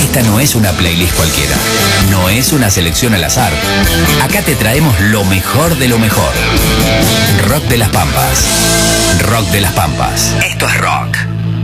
Esta no es una playlist cualquiera, no es una selección al azar. Acá te traemos lo mejor de lo mejor. Rock de las Pampas. Rock de las Pampas. Esto es rock.